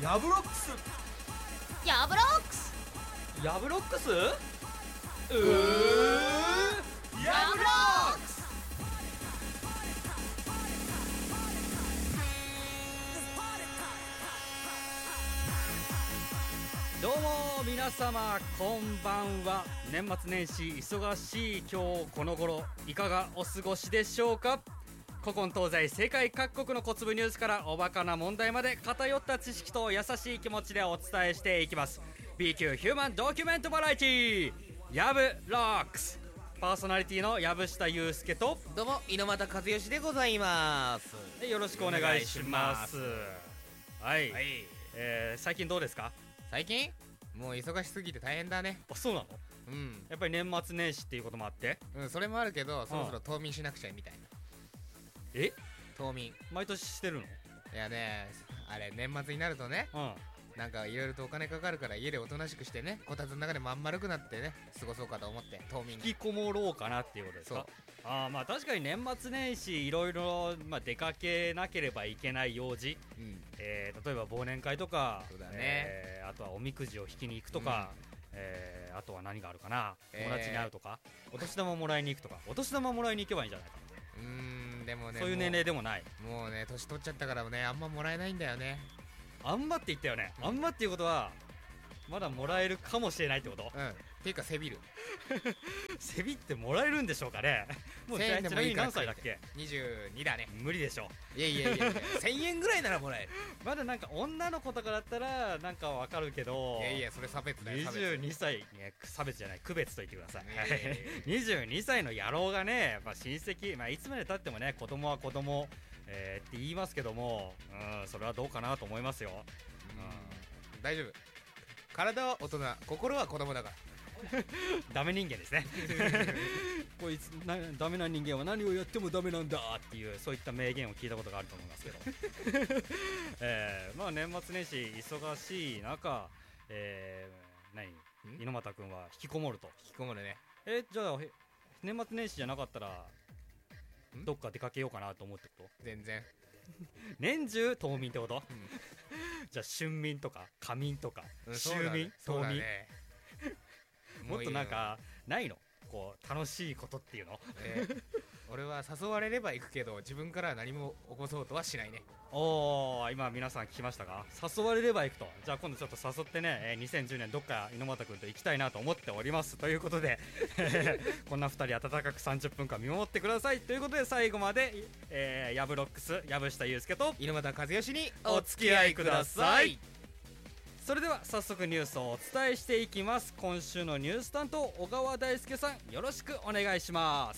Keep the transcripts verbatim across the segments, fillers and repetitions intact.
ヤブロックスヤブロックスヤブロックスうーヤブロックス。 どうも皆様こんばんは。年末年始忙しい今日この頃いかがお過ごしでしょうか。古今東西世界各国の小粒ニュースからおバカな問題まで偏った知識と優しい気持ちでお伝えしていきます。 B 級ヒューマンドキュメントバラエティーヤブロックス。パーソナリティの藪下祐介とどうも猪俣和義でございます。 よろしくお願いします。はい、はい、えー、最近どうですか。 最近もう忙しすぎて大変だね。 あ、そうなの。 うん、 やっぱり年末年始っていうこともあって。 うん、それもあるけどそろそろ冬眠しなくちゃみたいな。 え、 冬眠毎年してるの。 いやね、あれ年末になるとね、うん、なんかいろいろとお金かかるから家でおとなしくしてね、こたつの中でまん丸くなってね過ごそうかと思って冬眠引きこもろうかなっていうことですか。ああ、まあ確かに年末年始いろいろ出かけなければいけない用事、うん、えー、例えば忘年会とか、 そうだね、 えー、あとはおみくじを引きに行くとか、うん、えー、あとは何があるかな、友達に会うとか、えー、お年玉もらいに行くとか。お年玉もらいに行けばいいんじゃないか。 うーん、でもね、 そういう年齢でもない。 もうね年取っちゃったからね、あんまもらえないんだよね。 あんまって言ったよね、うん、あんまっていうことはまだもらえるかもしれないってこと。 うん、っていうかせびるせびってもらえるんでしょうかね。もうちなみに何歳だっけ。 にじゅうにだね。 無理でしょ。 いやいやいやいやせんえんぐらいならもらえる。 まだなんか女の子とかだったらなんかわかるけど、 いやいやそれ差別だよ。 にじゅうにさい、ね、差別じゃない区別と言ってください。にじゅうにさいの野郎がね、まあ、親戚、まあ、いつまでたってもね子供は子供、えー、って言いますけども、うん、それはどうかなと思いますよ。 うん、大丈夫。体は大人、心は子供だからダメ人間ですねこいつなダメな人間は何をやってもダメなんだっていう、そういった名言を聞いたことがあると思いますけど、えー、まあ年末年始忙しい中、えー、何猪俣君は引きこもると。 引きこもるね。 えー、じゃあ年末年始じゃなかったらどっか出かけようかなと思うってこと。 全然年中冬眠ってこと、うん、じゃあ春眠とか夏眠とか、うん、秋眠、冬眠、ね、もっとなんかないのこう楽しいことっていうの、 えー、俺は誘われれば行くけど自分からは何も起こそうとはしないね。 おー、今皆さん聞きましたか。誘われれば行くと。じゃあ今度ちょっと誘ってね、えー、にせんじゅうねんどっか猪俣君と行きたいなと思っておりますということでこんなふたり温かくさんじゅっぷんかん見守ってくださいということで、最後まで、えー、ヤブロックス藪下祐介と猪俣和義にお付き合いください。それでは早速ニュースをお伝えしていきます。今週のニュース担当小川大輔さん、よろしくお願いします。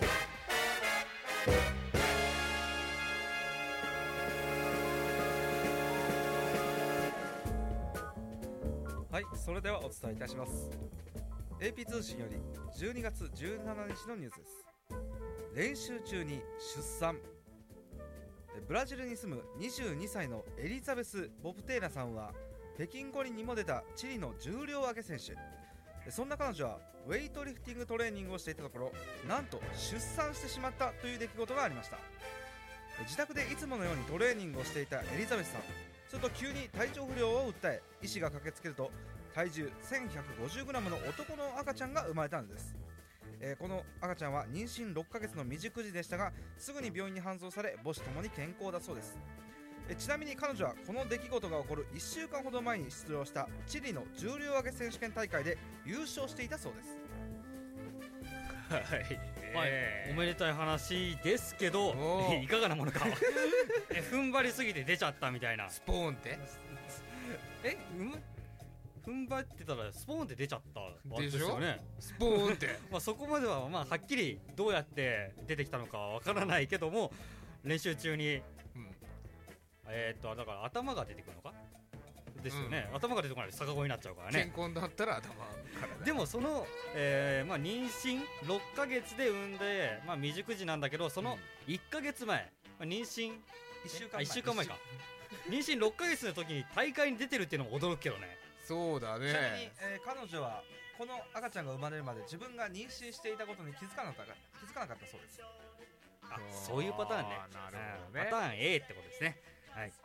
はい、それではお伝えいたします。 エーピー 通信よりじゅうにがつじゅうしちにちのニュースです。練習中に出産。ブラジルに住むにじゅうにさいのエリザベス・ボプテーラさんは北京五輪にも出たチリの重量挙げ選手。そんな彼女はウェイトリフティングトレーニングをしていたところ、なんと出産してしまったという出来事がありました。自宅でいつものようにトレーニングをしていたエリザベスさん、すると急に体調不良を訴え、医師が駆けつけると体重 せんひゃくごじゅうグラム の男の赤ちゃんが生まれたんです。えー、この赤ちゃんは妊娠ろっかげつの未熟児でしたが、すぐに病院に搬送され母子ともに健康だそうです。えちなみに彼女はこの出来事が起こるいっしゅうかんほど前に出場したチリの重量挙げ選手権大会で優勝していたそうです。 はい、えーはい、おめでたい話ですけどいかがなものかえ踏ん張りすぎて出ちゃったみたいな。 スポーンってえ、うん、踏ん張ってたらスポーンって出ちゃったわけですよね。 スポーンってまあそこまではまあはっきりどうやって出てきたのかはわからないけども、練習中に、うん、えー、っとだから頭が出てくるのかですよね、うん、頭が出てこないと逆子になっちゃうからね。 健康だったら頭から、ね、 でもその、えーまあ、妊娠ろっかげつで産んで、まあ、未熟児なんだけど、そのいっかげつまえ、まあ、妊娠いっしゅうかんまえ、いっしゅうかんまえか妊娠ろっかげつの時に大会に出てるっていうのも驚くけどね。 そうだね。 ちなみに、えー、彼女はこの赤ちゃんが生まれるまで自分が妊娠していたことに気づかなかった気づかなかったそうです。 あ、そういうパターンね。 なるほどね。 パターン A ってことですね。はい。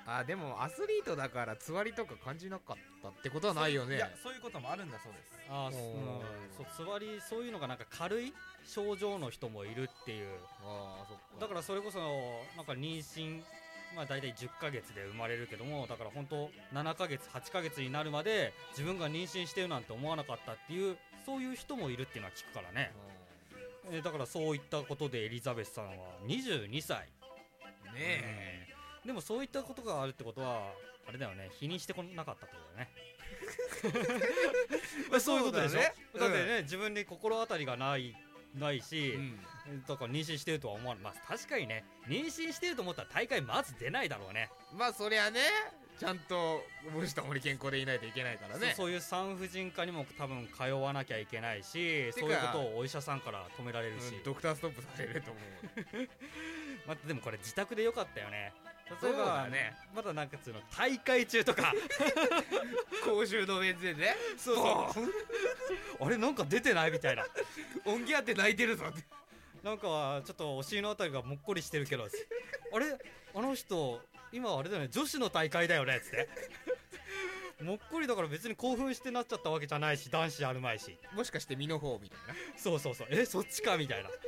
あでもアスリートだからつわりとか感じなかったってことはないよね。 いやそういうこともあるんだそうです。 あー、 おーうん、そうつわりそういうのがなんか軽い症状の人もいるっていう。 ああそっか。 だからそれこそなんか妊娠まあ大体じゅっかげつで生まれるけども、だから本当ななかげつはちかげつになるまで自分が妊娠してるなんて思わなかったっていうそういう人もいるっていうのは聞くからね。えーだからそういったことでエリザベスさんはにじゅうにさいねえ、 うんでもそういったことがあるってことはあれだよね、否認してこなかったってことだよね。まあそういうことでしょ。 そうだねだってね、自分に心当たりがないないし、 うんだから妊娠してるとは思わない。まあ確かにね、妊娠してると思ったら大会まず出ないだろうね。 まあそりゃね、ちゃんと母子ともに健康でいないといけないからね。 そうそういう産婦人科にも多分通わなきゃいけないし、 かそういうことをお医者さんから止められるし、 うんドクターストップされると思う。 まあ、でもこれ自宅でよかったよね。例えそうばだね、 まだなんかつうの大会中とか公衆の面前でね、 そうそうあれなんか出てないみたいな、 音源あって泣いてるぞって。 なんかちょっとお尻のあたりがもっこりしてるけどあれあの人今あれだよね、女子の大会だよねっつってもっこりだから別に興奮してなっちゃったわけじゃないし、男子あるまいし、 もしかして身の方みたいな。 そうそうそう、えそっちかみたいな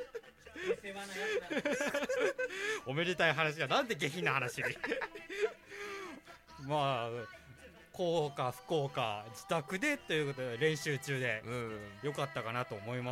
おめでたい話がなんで下品な話にまあ幸か不幸か自宅でということで練習中でうんよかったかなと思います。